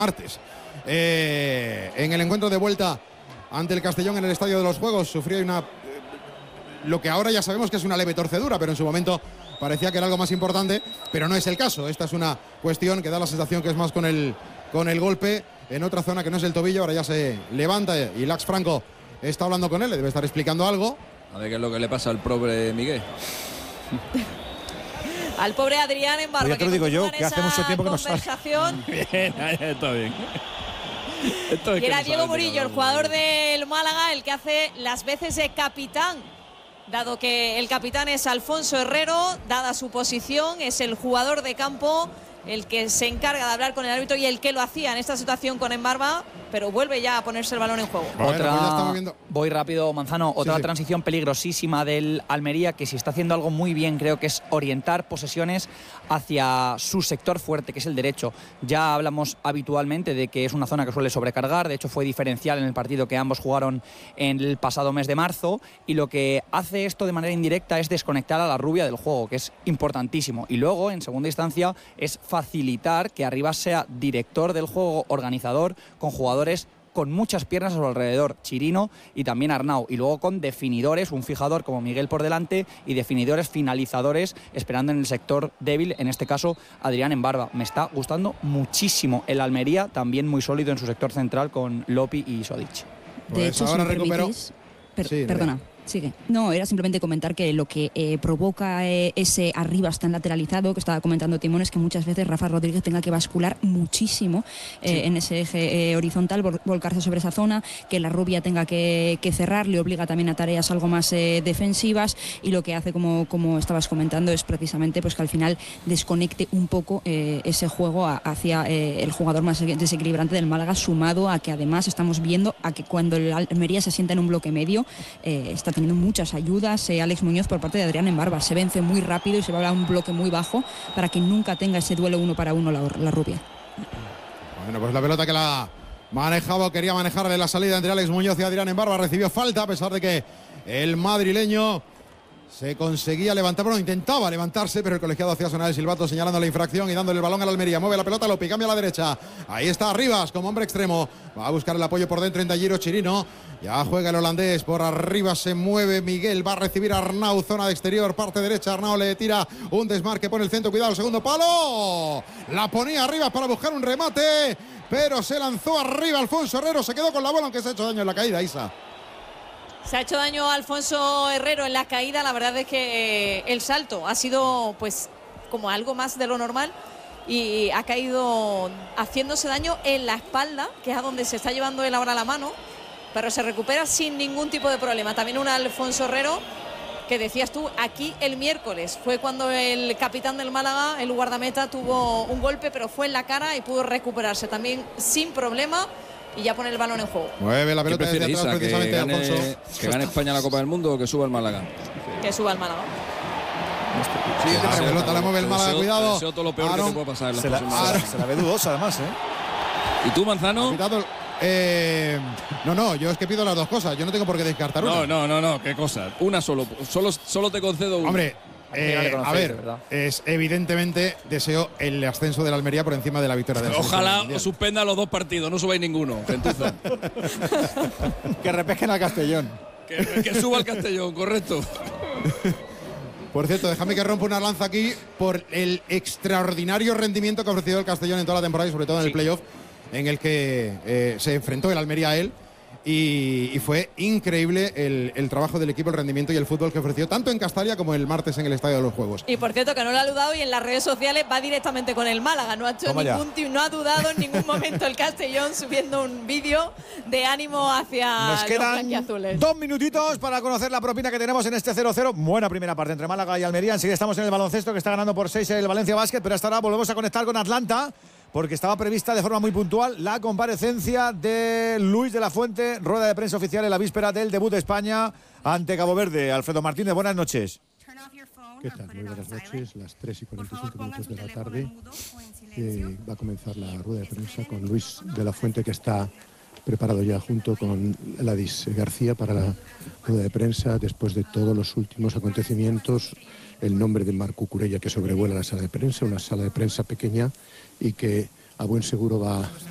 martes. En el encuentro de vuelta ante el Castellón en el Estadio de los Juegos sufrió lo que ahora ya sabemos que es una leve torcedura, pero en su momento parecía que era algo más importante, pero no es el caso. Esta es una cuestión que da la sensación que es más con el golpe en otra zona que no es el tobillo. Ahora ya se levanta y Lax Franco está hablando con él, le debe estar explicando algo. A ver qué es lo que le pasa al pobre Miguel. Al pobre Adrián en Barba. Ya te lo digo yo, que hace mucho tiempo que no sale. Bien, está bien. Y era Diego Murillo, el jugador del Málaga, el que hace las veces de capitán. Dado que el capitán es Alfonso Herrero, dada su posición, es el jugador de campo el que se encarga de hablar con el árbitro y el que lo hacía en esta situación con Embarba, pero vuelve ya a ponerse el balón en juego. Voy rápido, Manzano. Otra Sí. transición peligrosísima del Almería, que si está haciendo algo muy bien, creo que es orientar posesiones hacia su sector fuerte, que es el derecho. Ya hablamos habitualmente de que es una zona que suele sobrecargar, de hecho fue diferencial en el partido que ambos jugaron en el pasado mes de marzo, y lo que hace esto de manera indirecta es desconectar a la rubia del juego, que es importantísimo. Y luego, en segunda instancia, es facilitar que arriba sea director del juego, organizador, con jugadores con muchas piernas a su alrededor, Chirino y también Arnau, y luego con definidores, un fijador como Miguel por delante y definidores finalizadores esperando en el sector débil, en este caso Adrián Embarba. Me está gustando muchísimo el Almería, también muy sólido en su sector central con Lopi y Sodic. De hecho, ahora si me recuperó. permitís, Sí, perdona. Sigue. No, era simplemente comentar que lo que provoca ese arriba tan lateralizado que estaba comentando Timón es que muchas veces Rafa Rodríguez tenga que bascular muchísimo en ese eje horizontal, volcarse sobre esa zona, que la rubia tenga que cerrar, le obliga también a tareas algo más defensivas, y lo que hace, como estabas comentando, es precisamente pues que al final desconecte un poco ese juego hacia el jugador más desequilibrante del Málaga, sumado a que además estamos viendo a que cuando el Almería se sienta en un bloque medio está teniendo muchas ayudas Alex Muñoz por parte de Adrián Embarba. Se vence muy rápido y se va a un bloque muy bajo para que nunca tenga ese duelo uno para uno la rubia. Bueno, pues la pelota que la manejaba o quería manejarle la salida entre Alex Muñoz y Adrián Embarba recibió falta, a pesar de que el madrileño se conseguía levantar, bueno, intentaba levantarse, pero el colegiado hacía sonar el silbato señalando la infracción y dándole el balón al Almería. Mueve la pelota, Lopi, cambia a la derecha. Ahí está Arribas como hombre extremo. Va a buscar el apoyo por dentro en Talliro Chirino. Ya juega el holandés, por arriba se mueve Miguel, va a recibir a Arnau, zona de exterior, parte derecha. Arnau le tira un desmarque, pone el centro, cuidado, el segundo palo. La ponía Arribas para buscar un remate, pero se lanzó arriba Alfonso Herrero, se quedó con la bola, aunque se ha hecho daño en la caída, Isa. Se ha hecho daño a Alfonso Herrero en la caída. La verdad es que el salto ha sido pues como algo más de lo normal y ha caído haciéndose daño en la espalda, que es a donde se está llevando él ahora la mano, pero se recupera sin ningún tipo de problema. También un Alfonso Herrero que decías tú, aquí el miércoles fue cuando el capitán del Málaga, el guardameta, tuvo un golpe, pero fue en la cara y pudo recuperarse también sin problema. Y ya pone el balón en juego. Mueve la pelota desde atrás, precisamente, Alfonso. ¿Que gane España la Copa del Mundo o que suba el Málaga? Que suba el Málaga. Sí, la pelota la mueve el Málaga, cuidado. Deseo todo lo peor que te puede pasar en las próximas horas. Se la ve dudosa, además, ¿Y tú, Manzano? Cuidado. No, yo es que pido las dos cosas. Yo no tengo por qué descartar una. No, qué cosa. Una solo te concedo una. Hombre, a ver, es evidentemente deseo el ascenso del Almería por encima de la victoria del Ojalá os suspenda los dos partidos, no subáis ninguno, gentuza. Que repesquen al Castellón. Que suba al Castellón, correcto. Por cierto, déjame que rompa una lanza aquí por el extraordinario rendimiento que ha ofrecido el Castellón en toda la temporada y sobre todo en el playoff, en el que se enfrentó el Almería a él. Y fue increíble el trabajo del equipo, el rendimiento y el fútbol que ofreció tanto en Castalia como el martes en el Estadio de los Juegos. Y por cierto, que no lo ha dudado y en las redes sociales va directamente con el Málaga. No ha hecho no ha dudado en ningún momento el Castellón subiendo un vídeo de ánimo hacia Nos quedan los blanquiazules. 2 minutitos para conocer la propina que tenemos en este 0-0. Buena primera parte entre Málaga y Almería. Enseguida estamos en el baloncesto, que está ganando por 6 el Valencia Basket, pero hasta ahora volvemos a conectar con Atlanta, porque estaba prevista de forma muy puntual la comparecencia de Luis de la Fuente, rueda de prensa oficial en la víspera del debut de España ante Cabo Verde. Alfredo Martínez, buenas noches. ¿Qué tal? Muy buenas noches. Las 3:45 de la tarde va a comenzar la rueda de prensa con Luis de la Fuente, que está preparado ya junto con Ladis García para la rueda de prensa después de todos los últimos acontecimientos. El nombre de Marc Cucurella, que sobrevuela la sala de prensa, una sala de prensa pequeña y que a buen seguro va